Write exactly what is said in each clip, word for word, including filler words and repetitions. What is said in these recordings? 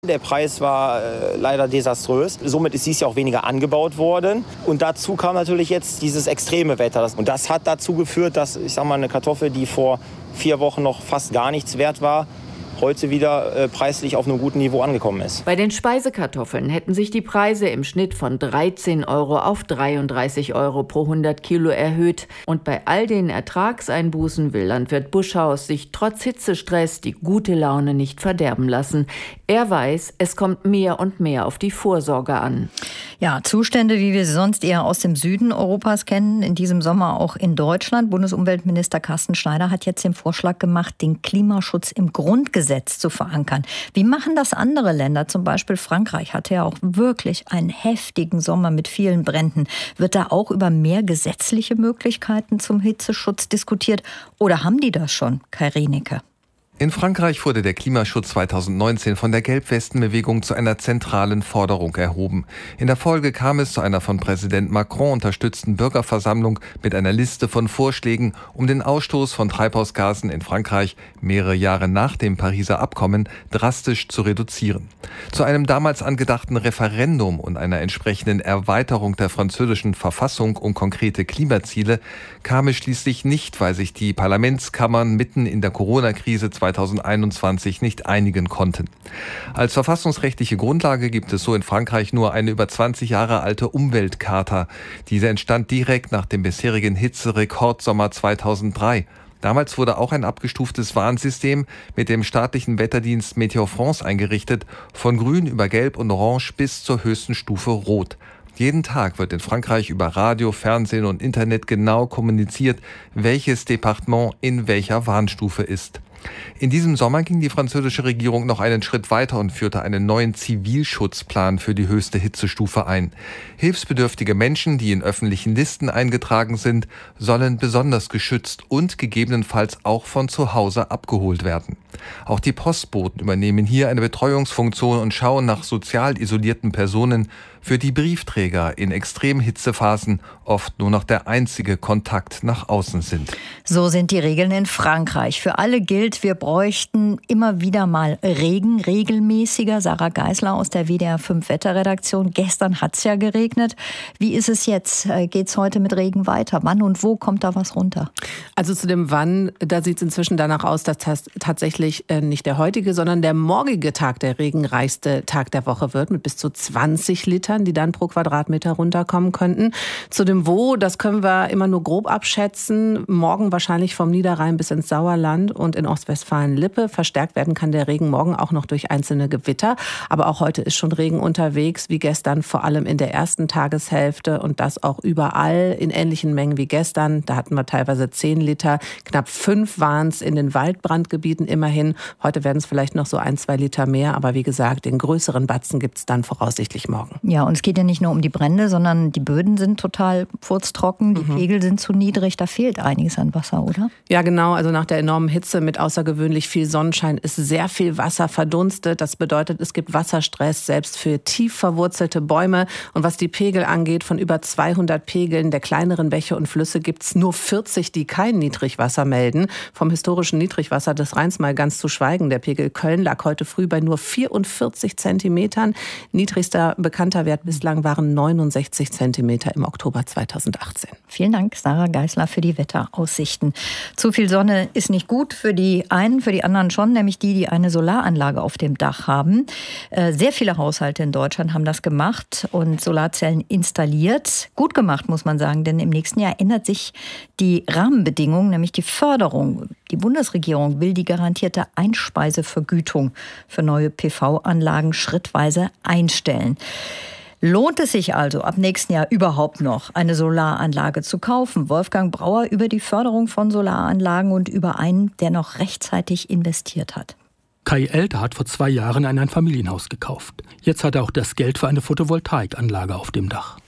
Der Preis war äh, leider desaströs. Somit ist dies Jahr auch weniger angebaut worden. Und dazu kam natürlich jetzt dieses extreme Wetter. Und das hat dazu geführt, dass, ich sag mal, eine Kartoffel, die vor vier Wochen noch fast gar nichts wert war, heute wieder äh, preislich auf einem guten Niveau angekommen ist. Bei den Speisekartoffeln hätten sich die Preise im Schnitt von dreizehn Euro auf dreiunddreißig Euro pro hundert Kilo erhöht. Und bei all den Ertragseinbußen will Landwirt Buschhaus sich trotz Hitzestress die gute Laune nicht verderben lassen. Er weiß, es kommt mehr und mehr auf die Vorsorge an. Ja, Zustände, wie wir sie sonst eher aus dem Süden Europas kennen, in diesem Sommer auch in Deutschland. Bundesumweltminister Carsten Schneider hat jetzt den Vorschlag gemacht, den Klimaschutz im Grundgesetz zu verankern. Wie machen das andere Länder? Zum Beispiel Frankreich hatte ja auch wirklich einen heftigen Sommer mit vielen Bränden. Wird da auch über mehr gesetzliche Möglichkeiten zum Hitzeschutz diskutiert? Oder haben die das schon, Kai Rienicke? In Frankreich wurde der Klimaschutz zweitausendneunzehn von der Gelbwestenbewegung zu einer zentralen Forderung erhoben. In der Folge kam es zu einer von Präsident Macron unterstützten Bürgerversammlung mit einer Liste von Vorschlägen, um den Ausstoß von Treibhausgasen in Frankreich mehrere Jahre nach dem Pariser Abkommen drastisch zu reduzieren. Zu einem damals angedachten Referendum und einer entsprechenden Erweiterung der französischen Verfassung um konkrete Klimaziele kam es schließlich nicht, weil sich die Parlamentskammern mitten in der Corona-Krise zweitausendeinundzwanzig nicht einigen konnten. Als verfassungsrechtliche Grundlage gibt es so in Frankreich nur eine über zwanzig Jahre alte Umweltcharta. Diese entstand direkt nach dem bisherigen Hitzerekordsommer zweitausenddrei. Damals wurde auch ein abgestuftes Warnsystem mit dem staatlichen Wetterdienst Météo France eingerichtet, von Grün über Gelb und Orange bis zur höchsten Stufe Rot. Jeden Tag wird in Frankreich über Radio, Fernsehen und Internet genau kommuniziert, welches Departement in welcher Warnstufe ist. In diesem Sommer ging die französische Regierung noch einen Schritt weiter und führte einen neuen Zivilschutzplan für die höchste Hitzestufe ein. Hilfsbedürftige Menschen, die in öffentlichen Listen eingetragen sind, sollen besonders geschützt und gegebenenfalls auch von zu Hause abgeholt werden. Auch die Postboten übernehmen hier eine Betreuungsfunktion und schauen nach sozial isolierten Personen, für die Briefträger in Extremhitzephasen oft nur noch der einzige Kontakt nach außen sind. So sind die Regeln in Frankreich. Für alle gilt, wir bräuchten immer wieder mal Regen, regelmäßiger. Sarah Geisler aus der W D R fünf Wetterredaktion. Gestern hat es ja geregnet. Wie ist es jetzt? Geht es heute mit Regen weiter? Wann und wo kommt da was runter? Also zu dem Wann, da sieht es inzwischen danach aus, dass das tatsächlich nicht der heutige, sondern der morgige Tag der regenreichste Tag der Woche wird, mit bis zu zwanzig Litern, die dann pro Quadratmeter runterkommen könnten. Zu dem Wo, das können wir immer nur grob abschätzen. Morgen wahrscheinlich vom Niederrhein bis ins Sauerland und in Ostwestfalen-Lippe. Verstärkt werden kann der Regen morgen auch noch durch einzelne Gewitter. Aber auch heute ist schon Regen unterwegs, wie gestern, vor allem in der ersten Tageshälfte. Und das auch überall in ähnlichen Mengen wie gestern. Da hatten wir teilweise zehn Liter. Knapp fünf waren es in den Waldbrandgebieten immerhin. Heute werden es vielleicht noch so ein, zwei Liter mehr. Aber wie gesagt, den größeren Batzen gibt es dann voraussichtlich morgen. Ja, und es geht ja nicht nur um die Brände, sondern die Böden sind total furztrocken, die mhm. Pegel sind zu niedrig, da fehlt einiges an Wasser, oder? Ja, genau. Also nach der enormen Hitze mit außergewöhnlich viel Sonnenschein ist sehr viel Wasser verdunstet. Das bedeutet, es gibt Wasserstress, selbst für tief verwurzelte Bäume. Und was die Pegel angeht, von über zweihundert Pegeln der kleineren Bäche und Flüsse gibt es nur vierzig, die kein Niedrigwasser melden. Vom historischen Niedrigwasser des Rheins mal ganz zu schweigen. Der Pegel Köln lag heute früh bei nur vierundvierzig Zentimetern. Niedrigster bekannter Wert bislang waren neunundsechzig Zentimeter im Oktober zweitausendachtzehn. Vielen Dank, Sarah Geisler, für die Wetteraussichten. Zu viel Sonne ist nicht gut für die einen, für die anderen schon, nämlich die, die eine Solaranlage auf dem Dach haben. Sehr viele Haushalte in Deutschland haben das gemacht und Solarzellen installiert. Gut gemacht, muss man sagen, denn im nächsten Jahr ändert sich die Rahmenbedingung, nämlich die Förderung. Die Bundesregierung will die garantierte Einspeisevergütung für neue P V-Anlagen schrittweise einstellen. Lohnt es sich also ab nächsten Jahr überhaupt noch, eine Solaranlage zu kaufen? Wolfgang Brauer über die Förderung von Solaranlagen und über einen, der noch rechtzeitig investiert hat. Kai Elter hat vor zwei Jahren ein Einfamilienhaus gekauft. Jetzt hat er auch das Geld für eine Photovoltaikanlage auf dem Dach.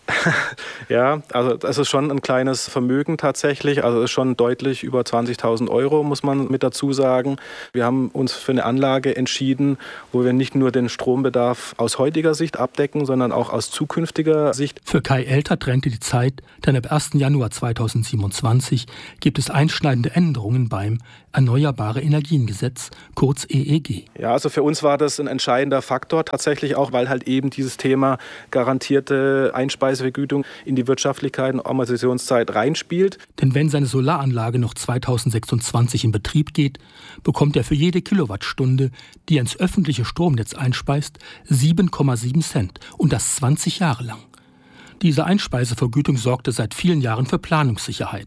Ja, also das ist schon ein kleines Vermögen tatsächlich. Also es ist schon deutlich über zwanzigtausend Euro, muss man mit dazu sagen. Wir haben uns für eine Anlage entschieden, wo wir nicht nur den Strombedarf aus heutiger Sicht abdecken, sondern auch aus zukünftiger Sicht. Für Kai Elter drängte die Zeit, denn ab ersten Januar zweitausendsiebenundzwanzig gibt es einschneidende Änderungen beim Erneuerbare Energiengesetz, kurz E E G. Ja, also für uns war das ein entscheidender Faktor tatsächlich auch, weil halt eben dieses Thema garantierte Einspeisevergütung in die Wirtschaftlichkeit und Amortisationszeit reinspielt. Denn wenn seine Solaranlage noch zweitausendsechsundzwanzig in Betrieb geht, bekommt er für jede Kilowattstunde, die er ins öffentliche Stromnetz einspeist, sieben Komma sieben Cent und das zwanzig Jahre lang. Diese Einspeisevergütung sorgte seit vielen Jahren für Planungssicherheit.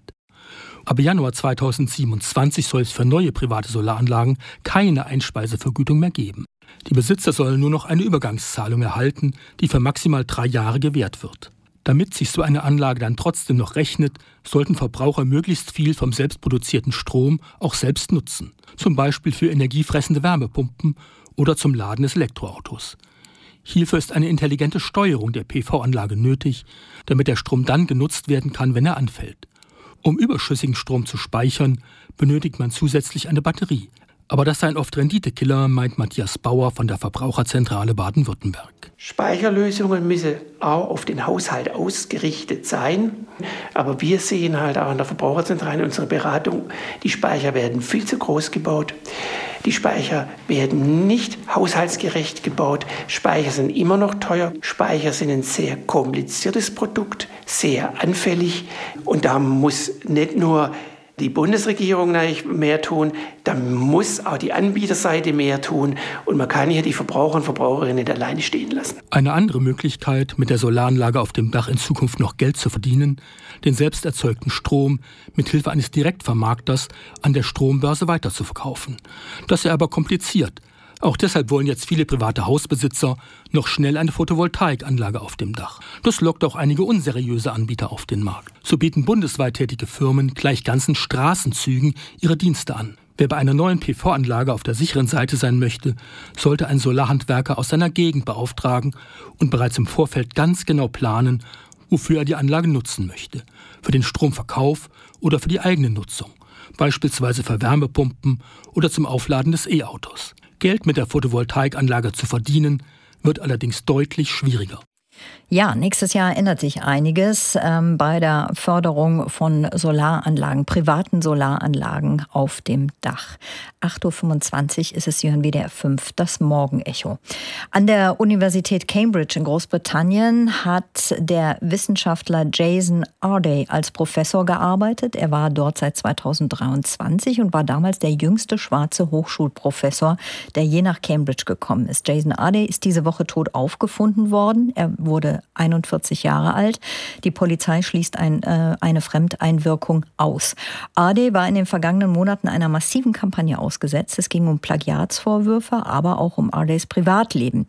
Ab Januar zweitausendsiebenundzwanzig soll es für neue private Solaranlagen keine Einspeisevergütung mehr geben. Die Besitzer sollen nur noch eine Übergangszahlung erhalten, die für maximal drei Jahre gewährt wird. Damit sich so eine Anlage dann trotzdem noch rechnet, sollten Verbraucher möglichst viel vom selbstproduzierten Strom auch selbst nutzen. Zum Beispiel für energiefressende Wärmepumpen oder zum Laden des Elektroautos. Hierfür ist eine intelligente Steuerung der P V-Anlage nötig, damit der Strom dann genutzt werden kann, wenn er anfällt. Um überschüssigen Strom zu speichern, benötigt man zusätzlich eine Batterie. Aber das seien oft Renditekiller, meint Matthias Bauer von der Verbraucherzentrale Baden-Württemberg. Speicherlösungen müssen auch auf den Haushalt ausgerichtet sein. Aber wir sehen halt auch an der Verbraucherzentrale in unserer Beratung, die Speicher werden viel zu groß gebaut. Die Speicher werden nicht haushaltsgerecht gebaut. Speicher sind immer noch teuer. Speicher sind ein sehr kompliziertes Produkt, sehr anfällig. Und da muss nicht nur die Bundesregierung mehr tun, da muss auch die Anbieterseite mehr tun. Und man kann hier die Verbraucher und Verbraucherinnen nicht alleine stehen lassen. Eine andere Möglichkeit, mit der Solaranlage auf dem Dach in Zukunft noch Geld zu verdienen, den selbst erzeugten Strom mit Hilfe eines Direktvermarkters an der Strombörse weiterzuverkaufen. Das ist aber kompliziert. Auch deshalb wollen jetzt viele private Hausbesitzer noch schnell eine Photovoltaikanlage auf dem Dach. Das lockt auch einige unseriöse Anbieter auf den Markt. So bieten bundesweit tätige Firmen gleich ganzen Straßenzügen ihre Dienste an. Wer bei einer neuen P V-Anlage auf der sicheren Seite sein möchte, sollte einen Solarhandwerker aus seiner Gegend beauftragen und bereits im Vorfeld ganz genau planen, wofür er die Anlage nutzen möchte. Für den Stromverkauf oder für die eigene Nutzung. Beispielsweise für Wärmepumpen oder zum Aufladen des E-Autos. Geld mit der Photovoltaikanlage zu verdienen, wird allerdings deutlich schwieriger. Ja, nächstes Jahr ändert sich einiges ähm, bei der Förderung von Solaranlagen, privaten Solaranlagen auf dem Dach. acht Uhr fünfundzwanzig ist es hier in W D R fünf, das Morgenecho. An der Universität Cambridge in Großbritannien hat der Wissenschaftler Jason Arday als Professor gearbeitet. Er war dort seit zweitausenddreiundzwanzig und war damals der jüngste schwarze Hochschulprofessor, der je nach Cambridge gekommen ist. Jason Arday ist diese Woche tot aufgefunden worden. Er wurde einundvierzig Jahre alt. Die Polizei schließt ein, äh, eine Fremdeinwirkung aus. Arday war in den vergangenen Monaten einer massiven Kampagne ausgesetzt. Es ging um Plagiatsvorwürfe, aber auch um Ardays Privatleben.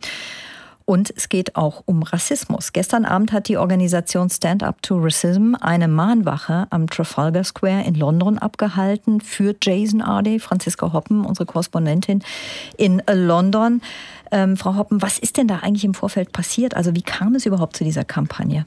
Und es geht auch um Rassismus. Gestern Abend hat die Organisation Stand Up to Racism eine Mahnwache am Trafalgar Square in London abgehalten für Jason Arday. Franziska Hoppen, unsere Korrespondentin in London. Ähm, Frau Hoppen, was ist denn da eigentlich im Vorfeld passiert? Also wie kam es überhaupt zu dieser Kampagne?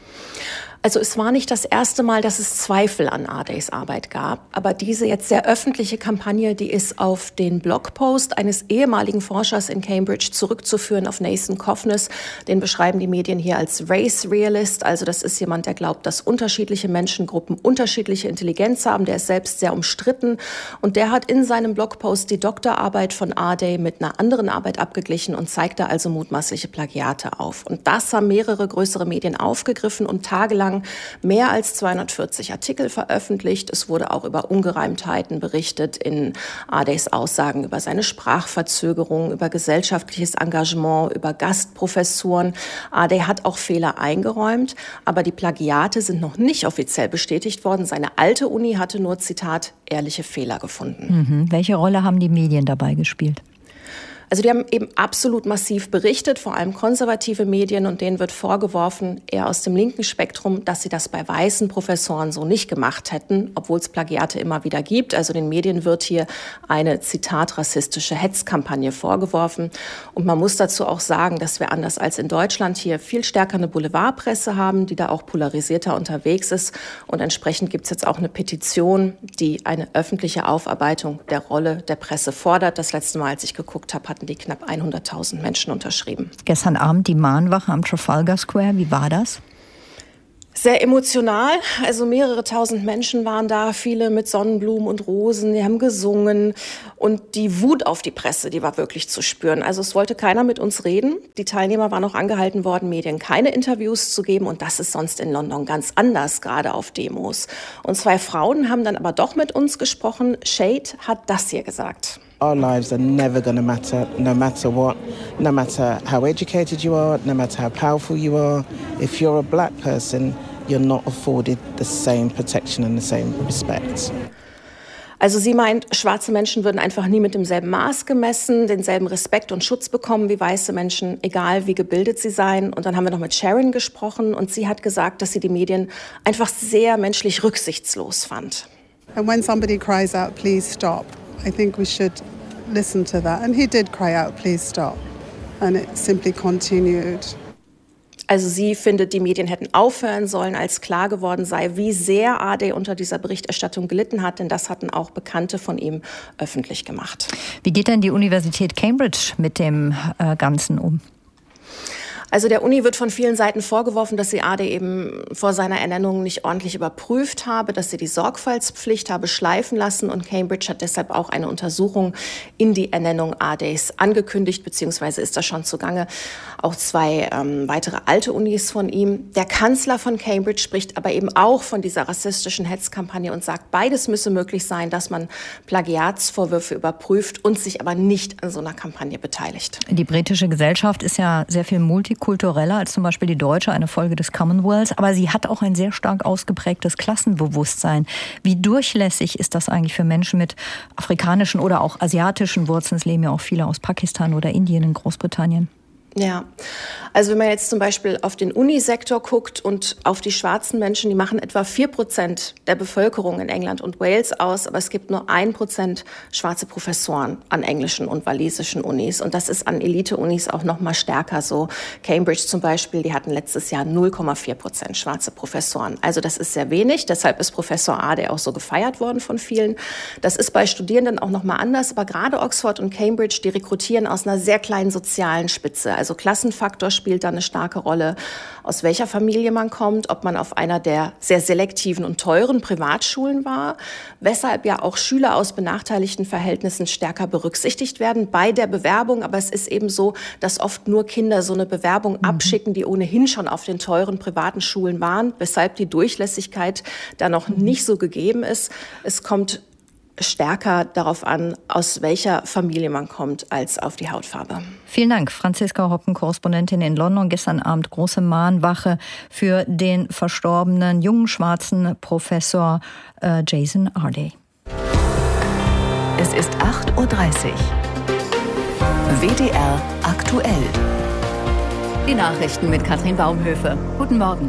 Also es war nicht das erste Mal, dass es Zweifel an Ardays Arbeit gab. Aber diese jetzt sehr öffentliche Kampagne, die ist auf den Blogpost eines ehemaligen Forschers in Cambridge zurückzuführen, auf Nathan Kovnes. Den beschreiben die Medien hier als Race Realist. Also das ist jemand, der glaubt, dass unterschiedliche Menschengruppen unterschiedliche Intelligenz haben. Der ist selbst sehr umstritten. Und der hat in seinem Blogpost die Doktorarbeit von Arday mit einer anderen Arbeit abgeglichen und zeigte also mutmaßliche Plagiate auf. Und das haben mehrere größere Medien aufgegriffen und tagelang mehr als zweihundertvierzig Artikel veröffentlicht. Es wurde auch über Ungereimtheiten berichtet in Ardays Aussagen über seine Sprachverzögerung, über gesellschaftliches Engagement, über Gastprofessuren. Arday hat auch Fehler eingeräumt, aber die Plagiate sind noch nicht offiziell bestätigt worden. Seine alte Uni hatte nur, Zitat, ehrliche Fehler gefunden. Mhm. Welche Rolle haben die Medien dabei gespielt? Also die haben eben absolut massiv berichtet, vor allem konservative Medien, und denen wird vorgeworfen, eher aus dem linken Spektrum, dass sie das bei weißen Professoren so nicht gemacht hätten, obwohl es Plagiate immer wieder gibt. Also den Medien wird hier eine, Zitat, rassistische Hetzkampagne vorgeworfen. Und man muss dazu auch sagen, dass wir anders als in Deutschland hier viel stärker eine Boulevardpresse haben, die da auch polarisierter unterwegs ist. Und entsprechend gibt es jetzt auch eine Petition, die eine öffentliche Aufarbeitung der Rolle der Presse fordert. Das letzte Mal, als ich geguckt habe, hatten die knapp hunderttausend Menschen unterschrieben. Gestern Abend die Mahnwache am Trafalgar Square. Wie war das? Sehr emotional. Also mehrere tausend Menschen waren da, viele mit Sonnenblumen und Rosen. Die haben gesungen. Und die Wut auf die Presse, die war wirklich zu spüren. Also es wollte keiner mit uns reden. Die Teilnehmer waren auch angehalten worden, Medien keine Interviews zu geben. Und das ist sonst in London ganz anders, gerade auf Demos. Und zwei Frauen haben dann aber doch mit uns gesprochen. Shade hat das hier gesagt. Our lives are never going to matter, no matter what, no matter how educated you are, no matter how powerful you are. If you're a black person, you're not afforded the same protection and the same respect. Also sie meint, schwarze Menschen würden einfach nie mit demselben Maß gemessen, denselben Respekt und Schutz bekommen wie weiße Menschen, egal wie gebildet sie seien. Und dann haben wir noch mit Sharon gesprochen und sie hat gesagt, dass sie die Medien einfach sehr menschlich rücksichtslos fand. And when somebody cries out, please stop, I think we should listen to that. And he did cry out, please stop. And it simply continued. Also sie findet, die Medien hätten aufhören sollen, als klar geworden sei, wie sehr Ade unter dieser Berichterstattung gelitten hat. Denn das hatten auch Bekannte von ihm öffentlich gemacht. Wie geht denn die Universität Cambridge mit dem äh, Ganzen um? Also der Uni wird von vielen Seiten vorgeworfen, dass sie Ade eben vor seiner Ernennung nicht ordentlich überprüft habe, dass sie die Sorgfaltspflicht habe schleifen lassen. Und Cambridge hat deshalb auch eine Untersuchung in die Ernennung Ades angekündigt, beziehungsweise ist das schon zugange. Auch zwei ähm, weitere alte Unis von ihm. Der Kanzler von Cambridge spricht aber eben auch von dieser rassistischen Hetzkampagne und sagt, beides müsse möglich sein, dass man Plagiatsvorwürfe überprüft und sich aber nicht an so einer Kampagne beteiligt. Die britische Gesellschaft ist ja sehr viel multikultureller als zum Beispiel die deutsche, eine Folge des Commonwealth. Aber sie hat auch ein sehr stark ausgeprägtes Klassenbewusstsein. Wie durchlässig ist das eigentlich für Menschen mit afrikanischen oder auch asiatischen Wurzeln? Es leben ja auch viele aus Pakistan oder Indien in Großbritannien. Ja, also wenn man jetzt zum Beispiel auf den Unisektor guckt und auf die schwarzen Menschen, die machen etwa vier Prozent der Bevölkerung in England und Wales aus, aber es gibt nur ein Prozent schwarze Professoren an englischen und walisischen Unis. Und das ist an Elite-Unis auch noch mal stärker so. Cambridge zum Beispiel, die hatten letztes Jahr null Komma vier Prozent schwarze Professoren. Also das ist sehr wenig, deshalb ist Professor Ade auch so gefeiert worden von vielen. Das ist bei Studierenden auch noch mal anders, aber gerade Oxford und Cambridge, die rekrutieren aus einer sehr kleinen sozialen Spitze. Also Klassenfaktor spielt da eine starke Rolle, aus welcher Familie man kommt, ob man auf einer der sehr selektiven und teuren Privatschulen war, weshalb ja auch Schüler aus benachteiligten Verhältnissen stärker berücksichtigt werden bei der Bewerbung. Aber es ist eben so, dass oft nur Kinder so eine Bewerbung abschicken, die ohnehin schon auf den teuren privaten Schulen waren, weshalb die Durchlässigkeit da noch nicht so gegeben ist. Es kommt stärker darauf an, aus welcher Familie man kommt, als auf die Hautfarbe. Vielen Dank, Franziska Hoppen, Korrespondentin in London. Gestern Abend große Mahnwache für den verstorbenen jungen schwarzen Professor äh, Jason Ade. Es ist acht Uhr dreißig. W D R aktuell. Die Nachrichten mit Katrin Baumhöfe. Guten Morgen.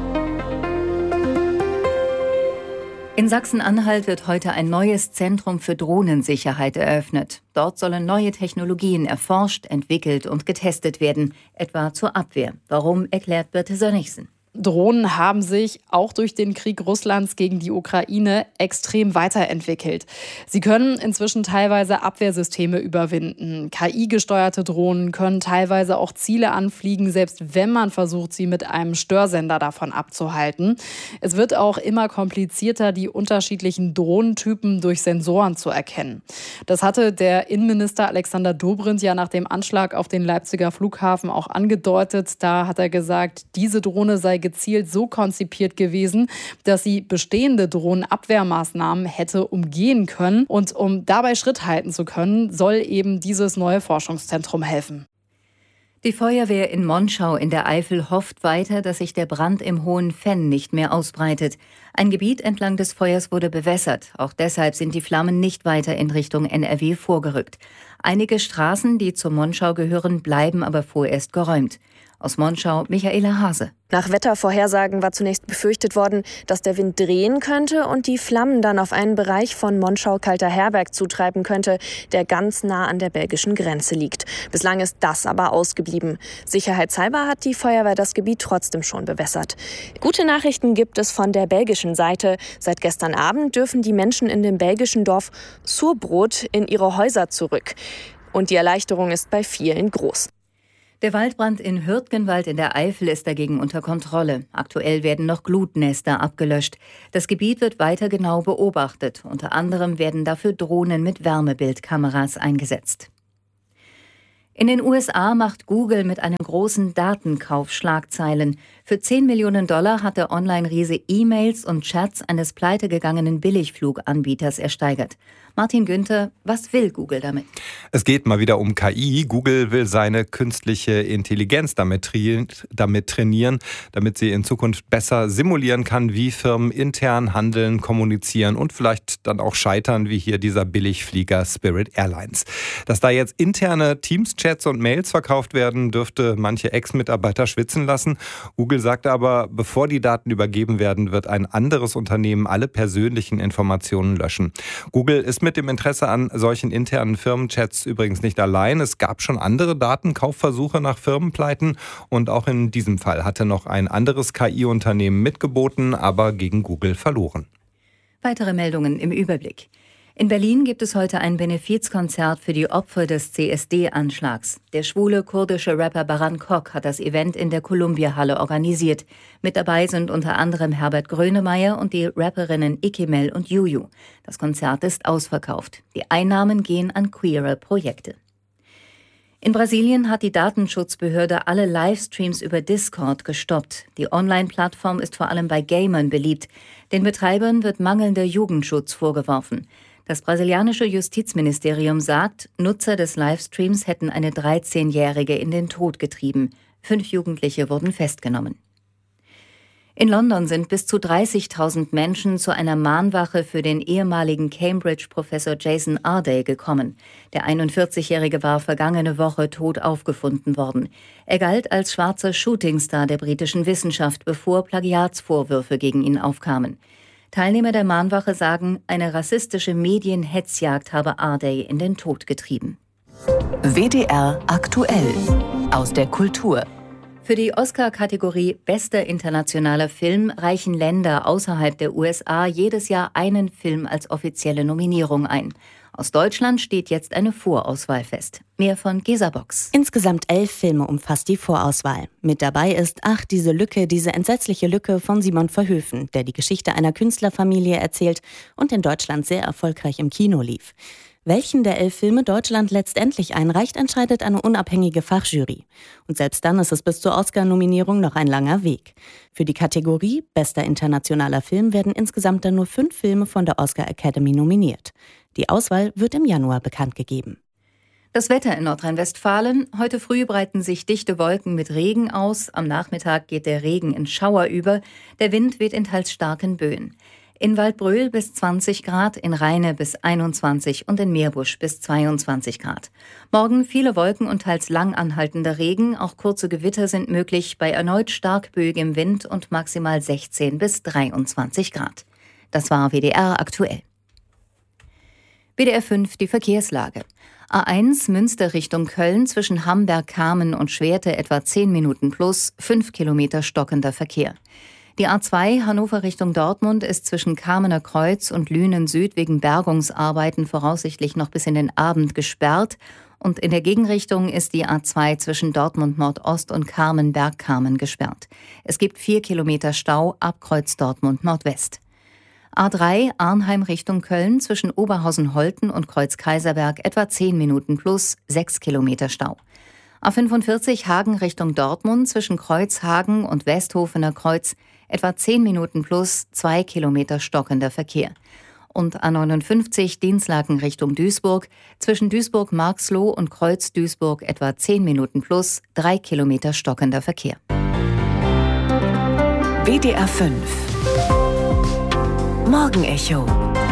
In Sachsen-Anhalt wird heute ein neues Zentrum für Drohnensicherheit eröffnet. Dort sollen neue Technologien erforscht, entwickelt und getestet werden, etwa zur Abwehr. Warum, erklärt Birte Sönnigsen. Drohnen haben sich auch durch den Krieg Russlands gegen die Ukraine extrem weiterentwickelt. Sie können inzwischen teilweise Abwehrsysteme überwinden. K I-gesteuerte Drohnen können teilweise auch Ziele anfliegen, selbst wenn man versucht, sie mit einem Störsender davon abzuhalten. Es wird auch immer komplizierter, die unterschiedlichen Drohnentypen durch Sensoren zu erkennen. Das hatte der Innenminister Alexander Dobrindt ja nach dem Anschlag auf den Leipziger Flughafen auch angedeutet. Da hat er gesagt, diese Drohne sei gezielt so konzipiert gewesen, dass sie bestehende Drohnenabwehrmaßnahmen hätte umgehen können. Und um dabei Schritt halten zu können, soll eben dieses neue Forschungszentrum helfen. Die Feuerwehr in Monschau in der Eifel hofft weiter, dass sich der Brand im Hohen Venn nicht mehr ausbreitet. Ein Gebiet entlang des Feuers wurde bewässert. Auch deshalb sind die Flammen nicht weiter in Richtung N R W vorgerückt. Einige Straßen, die zur Monschau gehören, bleiben aber vorerst geräumt. Aus Monschau, Michaela Hase. Nach Wettervorhersagen war zunächst befürchtet worden, dass der Wind drehen könnte und die Flammen dann auf einen Bereich von Monschau-Kalterherberg zutreiben könnte, der ganz nah an der belgischen Grenze liegt. Bislang ist das aber ausgeblieben. Sicherheitshalber hat die Feuerwehr das Gebiet trotzdem schon bewässert. Gute Nachrichten gibt es von der belgischen Seite. Seit gestern Abend dürfen die Menschen in dem belgischen Dorf Surbrot in ihre Häuser zurück. Und die Erleichterung ist bei vielen groß. Der Waldbrand in Hürtgenwald in der Eifel ist dagegen unter Kontrolle. Aktuell werden noch Glutnester abgelöscht. Das Gebiet wird weiter genau beobachtet. Unter anderem werden dafür Drohnen mit Wärmebildkameras eingesetzt. In den U S A macht Google mit einem großen Datenkauf Schlagzeilen. Für zehn Millionen Dollar hat der Online-Riese E-Mails und Chats eines pleitegegangenen Billigfluganbieters ersteigert. Martin Günther, was will Google damit? Es geht mal wieder um K I. Google will seine künstliche Intelligenz damit, tri- damit trainieren, damit sie in Zukunft besser simulieren kann, wie Firmen intern handeln, kommunizieren und vielleicht dann auch scheitern, wie hier dieser Billigflieger Spirit Airlines. Dass da jetzt interne Teams-Chats und Mails verkauft werden, dürfte manche Ex-Mitarbeiter schwitzen lassen. Google sagte aber, bevor die Daten übergeben werden, wird ein anderes Unternehmen alle persönlichen Informationen löschen. Google ist mit dem Interesse an solchen internen Firmenchats übrigens nicht allein. Es gab schon andere Datenkaufversuche nach Firmenpleiten und auch in diesem Fall hatte noch ein anderes K I-Unternehmen mitgeboten, aber gegen Google verloren. Weitere Meldungen im Überblick. In Berlin gibt es heute ein Benefizkonzert für die Opfer des C S D-Anschlags. Der schwule kurdische Rapper Baran Kok hat das Event in der Columbia-Halle organisiert. Mit dabei sind unter anderem Herbert Grönemeyer und die Rapperinnen Ikemel und Juju. Das Konzert ist ausverkauft. Die Einnahmen gehen an queere Projekte. In Brasilien hat die Datenschutzbehörde alle Livestreams über Discord gestoppt. Die Online-Plattform ist vor allem bei Gamern beliebt. Den Betreibern wird mangelnder Jugendschutz vorgeworfen. Das brasilianische Justizministerium sagt, Nutzer des Livestreams hätten eine dreizehnjährige in den Tod getrieben. Fünf Jugendliche wurden festgenommen. In London sind bis zu dreißigtausend Menschen zu einer Mahnwache für den ehemaligen Cambridge-Professor Jason Arday gekommen. Der einundvierzigjährige war vergangene Woche tot aufgefunden worden. Er galt als schwarzer Shootingstar der britischen Wissenschaft, bevor Plagiatsvorwürfe gegen ihn aufkamen. Teilnehmer der Mahnwache sagen, eine rassistische Medienhetzjagd habe Arday in den Tod getrieben. W D R aktuell aus der Kultur. Für die Oscar-Kategorie Bester internationaler Film reichen Länder außerhalb der U S A jedes Jahr einen Film als offizielle Nominierung ein. Aus Deutschland steht jetzt eine Vorauswahl fest. Mehr von Gesa Box. Insgesamt elf Filme umfasst die Vorauswahl. Mit dabei ist Ach, diese Lücke, diese entsetzliche Lücke von Simon Verhoeven, der die Geschichte einer Künstlerfamilie erzählt und in Deutschland sehr erfolgreich im Kino lief. Welchen der elf Filme Deutschland letztendlich einreicht, entscheidet eine unabhängige Fachjury. Und selbst dann ist es bis zur Oscar-Nominierung noch ein langer Weg. Für die Kategorie Bester internationaler Film werden insgesamt dann nur fünf Filme von der Oscar Academy nominiert. Die Auswahl wird im Januar bekannt gegeben. Das Wetter in Nordrhein-Westfalen. Heute früh breiten sich dichte Wolken mit Regen aus. Am Nachmittag geht der Regen in Schauer über. Der Wind weht in teils starken Böen. In Waldbröl bis zwanzig Grad, in Rheine bis einundzwanzig und in Meerbusch bis zweiundzwanzig Grad. Morgen viele Wolken und teils lang anhaltender Regen. Auch kurze Gewitter sind möglich bei erneut stark böigem Wind und maximal sechzehn bis dreiundzwanzig Grad. Das war W D R aktuell. W D R fünf, die Verkehrslage. A eins Münster Richtung Köln zwischen Hamberg-Kamen und Schwerte etwa zehn Minuten plus, fünf Kilometer stockender Verkehr. Die A zwei Hannover Richtung Dortmund ist zwischen Kamener Kreuz und Lünen Süd wegen Bergungsarbeiten voraussichtlich noch bis in den Abend gesperrt. Und in der Gegenrichtung ist die A zwei zwischen Dortmund Nordost und Kamen-Bergkamen gesperrt. Es gibt vier Kilometer Stau ab Kreuz Dortmund Nordwest. A drei Arnheim Richtung Köln zwischen Oberhausen-Holten und Kreuz Kaiserberg etwa zehn Minuten plus, sechs Kilometer Stau. A fünfundvierzig Hagen Richtung Dortmund zwischen Kreuzhagen und Westhofener Kreuz etwa zehn Minuten plus, zwei Kilometer stockender Verkehr. Und A neunundfünfzig Dinslaken Richtung Duisburg, zwischen Duisburg-Marxloh und Kreuz-Duisburg etwa zehn Minuten plus, drei Kilometer stockender Verkehr. W D R fünf Morgenecho.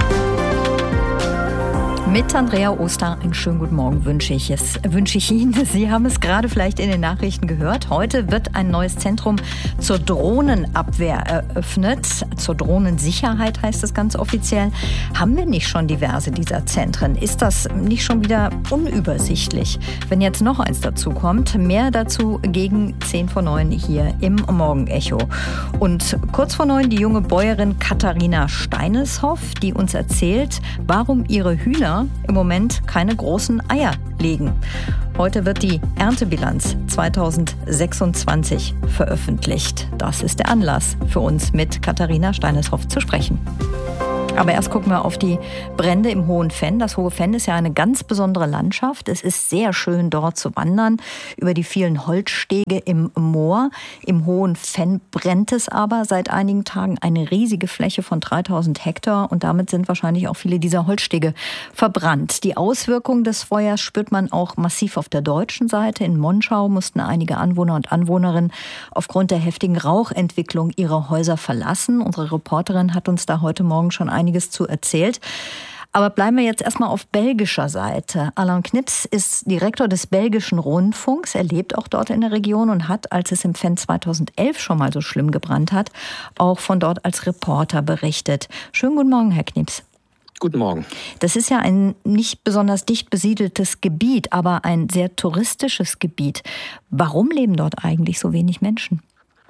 Mit Andrea Oster einen schönen guten Morgen wünsche ich es, wünsche ich Ihnen. Sie haben es gerade vielleicht in den Nachrichten gehört. Heute wird ein neues Zentrum zur Drohnenabwehr eröffnet. Zur Drohnensicherheit heißt es ganz offiziell. Haben wir nicht schon diverse dieser Zentren? Ist das nicht schon wieder unübersichtlich? Wenn jetzt noch eins dazu kommt, mehr dazu gegen zehn vor neun hier im Morgenecho. Und kurz vor neun die junge Bäuerin Katharina Steineshoff, die uns erzählt, warum ihre Hühner im Moment keine großen Eier legen. Heute wird die Erntebilanz zweitausendsechsundzwanzig veröffentlicht. Das ist der Anlass für uns, mit Katharina Steineshoff zu sprechen. Aber erst gucken wir auf die Brände im Hohen Venn. Das Hohe Venn ist ja eine ganz besondere Landschaft. Es ist sehr schön, dort zu wandern, über die vielen Holzstege im Moor. Im Hohen Venn brennt es aber seit einigen Tagen, eine riesige Fläche von dreitausend Hektar. Und damit sind wahrscheinlich auch viele dieser Holzstege verbrannt. Die Auswirkungen des Feuers spürt man auch massiv auf der deutschen Seite. In Monschau mussten einige Anwohner und Anwohnerinnen aufgrund der heftigen Rauchentwicklung ihre Häuser verlassen. Unsere Reporterin hat uns da heute Morgen schon einiges zu erzählt. Aber bleiben wir jetzt erstmal auf belgischer Seite. Alain Knips ist Direktor des belgischen Rundfunks. Er lebt auch dort in der Region und hat, als es im Venn zweitausendelf schon mal so schlimm gebrannt hat, auch von dort als Reporter berichtet. Schönen guten Morgen, Herr Knips. Guten Morgen. Das ist ja ein nicht besonders dicht besiedeltes Gebiet, aber ein sehr touristisches Gebiet. Warum leben dort eigentlich so wenig Menschen?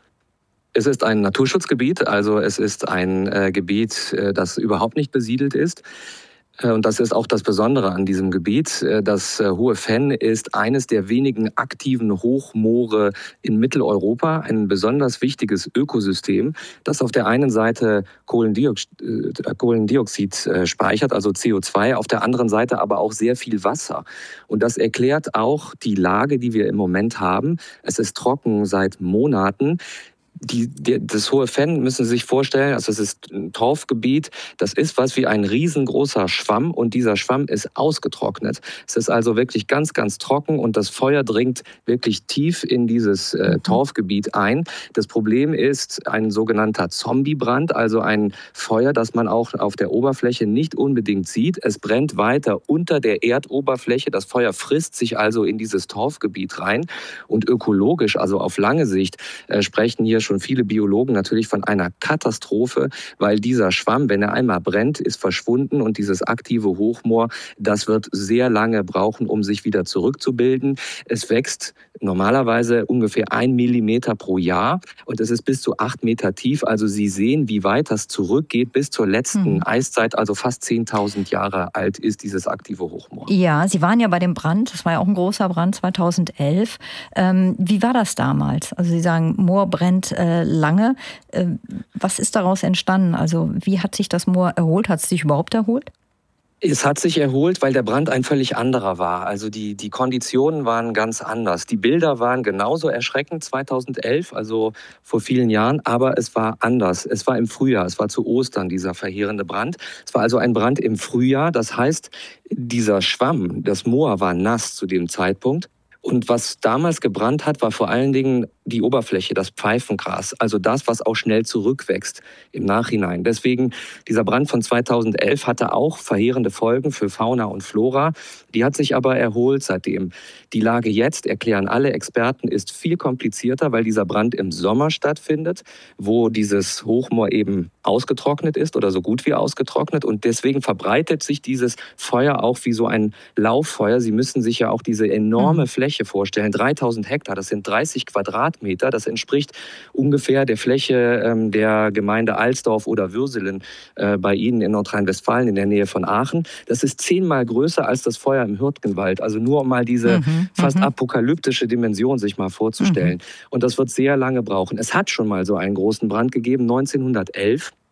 Es ist ein Naturschutzgebiet, also es ist ein äh, Gebiet, äh, das überhaupt nicht besiedelt ist. Äh, und das ist auch das Besondere an diesem Gebiet. Äh, das äh, Hohe Venn ist eines der wenigen aktiven Hochmoore in Mitteleuropa, ein besonders wichtiges Ökosystem, das auf der einen Seite Kohlendioxid, äh, Kohlendioxid äh, speichert, also C O zwei, auf der anderen Seite aber auch sehr viel Wasser. Und das erklärt auch die Lage, die wir im Moment haben. Es ist trocken seit Monaten. Die, die, das Hohe Venn müssen Sie sich vorstellen, also es ist ein Torfgebiet, das ist was wie ein riesengroßer Schwamm und dieser Schwamm ist ausgetrocknet. Es ist also wirklich ganz, ganz trocken und das Feuer dringt wirklich tief in dieses äh, Torfgebiet ein. Das Problem ist ein sogenannter Zombiebrand, also ein Feuer, das man auch auf der Oberfläche nicht unbedingt sieht. Es brennt weiter unter der Erdoberfläche, das Feuer frisst sich also in dieses Torfgebiet rein und ökologisch, also auf lange Sicht, äh, sprechen hier schon viele Biologen natürlich von einer Katastrophe, weil dieser Schwamm, wenn er einmal brennt, ist verschwunden und dieses aktive Hochmoor, das wird sehr lange brauchen, um sich wieder zurückzubilden. Es wächst normalerweise ungefähr ein Millimeter pro Jahr und es ist bis zu acht Meter tief. Also Sie sehen, wie weit das zurückgeht bis zur letzten mhm. Eiszeit, also fast zehntausend Jahre alt ist dieses aktive Hochmoor. Ja, Sie waren ja bei dem Brand, das war ja auch ein großer Brand zweitausendelf. Ähm, wie war das damals? Also Sie sagen, Moor brennt äh, lange. Äh, was ist daraus entstanden? Also wie hat sich das Moor erholt? Hat es sich überhaupt erholt? Es hat sich erholt, weil der Brand ein völlig anderer war. Also die, die Konditionen waren ganz anders. Die Bilder waren genauso erschreckend zweitausendelf, also vor vielen Jahren, aber es war anders. Es war im Frühjahr, es war zu Ostern, dieser verheerende Brand. Es war also ein Brand im Frühjahr, das heißt, dieser Schwamm, das Moor war nass zu dem Zeitpunkt. Und was damals gebrannt hat, war vor allen Dingen die Oberfläche, das Pfeifengras, also das, was auch schnell zurückwächst im Nachhinein. Deswegen, dieser Brand von zweitausendelf hatte auch verheerende Folgen für Fauna und Flora. Die hat sich aber erholt seitdem. Die Lage jetzt, erklären alle Experten, ist viel komplizierter, weil dieser Brand im Sommer stattfindet, wo dieses Hochmoor eben ausgetrocknet ist oder so gut wie ausgetrocknet. Und deswegen verbreitet sich dieses Feuer auch wie so ein Lauffeuer. Sie müssen sich ja auch diese enorme Fläche vorstellen. dreitausend Hektar, das sind dreißig Quadratmeter. Das entspricht ungefähr der Fläche ähm, der Gemeinde Alsdorf oder Würselen äh, bei Ihnen in Nordrhein-Westfalen in der Nähe von Aachen. Das ist zehnmal größer als das Feuer im Hürtgenwald. Also nur um mal diese mhm, fast mhm. apokalyptische Dimension sich mal vorzustellen. Mhm. Und das wird sehr lange brauchen. Es hat schon mal so einen großen Brand gegeben, neunzehnhundertelf.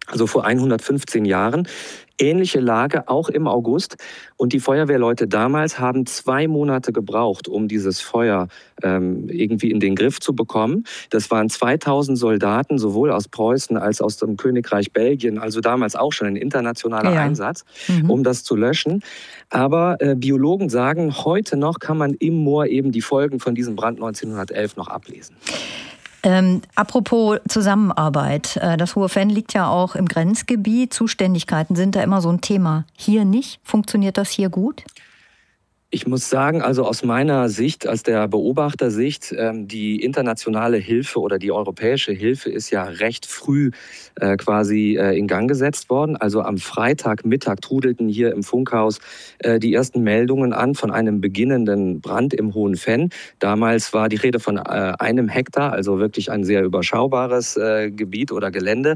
also vor hundertfünfzehn Jahren. Ähnliche Lage, auch im August. Und die Feuerwehrleute damals haben zwei Monate gebraucht, um dieses Feuer ähm, irgendwie in den Griff zu bekommen. Das waren zweitausend Soldaten, sowohl aus Preußen als auch aus dem Königreich Belgien, also damals auch schon ein internationaler ja. Einsatz, mhm. um das zu löschen. Aber äh, Biologen sagen, heute noch kann man im Moor eben die Folgen von diesem Brand neunzehnhundertelf noch ablesen. Ähm, apropos Zusammenarbeit. Das Hohe Venn liegt ja auch im Grenzgebiet. Zuständigkeiten sind da immer so ein Thema. Hier nicht? Funktioniert das hier gut? Ich muss sagen, also aus meiner Sicht, aus der Beobachtersicht, die internationale Hilfe oder die europäische Hilfe ist ja recht früh quasi in Gang gesetzt worden. Also am Freitagmittag trudelten hier im Funkhaus die ersten Meldungen an von einem beginnenden Brand im Hohen Venn. Damals war die Rede von einem Hektar, also wirklich ein sehr überschaubares Gebiet oder Gelände.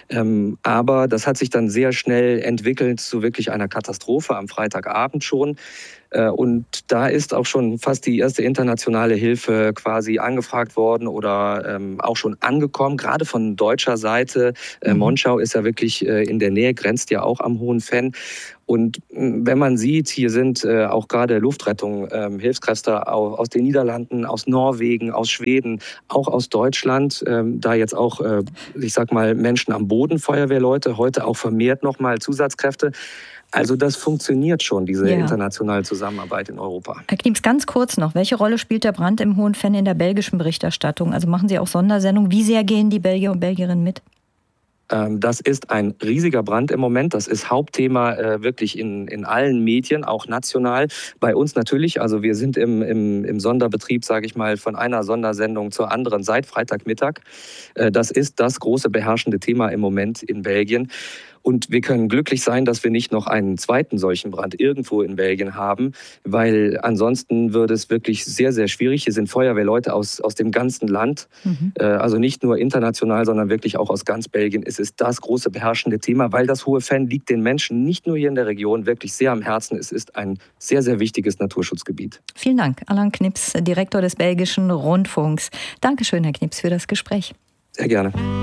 Aber das hat sich dann sehr schnell entwickelt zu wirklich einer Katastrophe am Freitagabend schon. Und da ist auch schon fast die erste internationale Hilfe quasi angefragt worden oder ähm, auch schon angekommen, gerade von deutscher Seite. Äh, Monschau ist ja wirklich äh, in der Nähe, grenzt ja auch am Hohen Venn. Und wenn man sieht, hier sind äh, auch gerade Luftrettung, ähm, Hilfskräfte aus, aus den Niederlanden, aus Norwegen, aus Schweden, auch aus Deutschland, ähm, da jetzt auch, äh, ich sag mal, Menschen am Boden, Feuerwehrleute, heute auch vermehrt nochmal Zusatzkräfte. Also das funktioniert schon, diese ja. internationale Zusammenarbeit in Europa. Herr Knieps, ganz kurz noch, welche Rolle spielt der Brand im Hohen Venn in der belgischen Berichterstattung? Also machen Sie auch Sondersendungen? Wie sehr gehen die Belgier und Belgierinnen mit? Das ist ein riesiger Brand im Moment. Das ist Hauptthema äh, wirklich in, in allen Medien, auch national. Bei uns natürlich. Also wir sind im, im, im Sonderbetrieb, sage ich mal, von einer Sondersendung zur anderen seit Freitagmittag. Äh, das ist das große beherrschende Thema im Moment in Belgien. Und wir können glücklich sein, dass wir nicht noch einen zweiten solchen Brand irgendwo in Belgien haben, weil ansonsten würde es wirklich sehr, sehr schwierig. Hier sind Feuerwehrleute aus, aus dem ganzen Land, mhm. äh, also nicht nur international, sondern wirklich auch aus ganz Belgien. Es ist das große beherrschende Thema, weil das Hohe Venn liegt den Menschen nicht nur hier in der Region wirklich sehr am Herzen. Es ist ein sehr, sehr wichtiges Naturschutzgebiet. Vielen Dank, Alain Knips, Direktor des Belgischen Rundfunks. Dankeschön, Herr Knips, für das Gespräch. Sehr gerne.